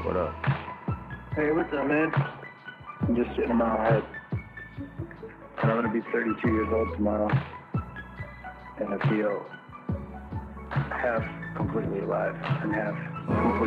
What up? Hey, what's up, man? I'm just sitting in my head. And I'm gonna be 32 years old tomorrow. And I feel half completely alive and half completely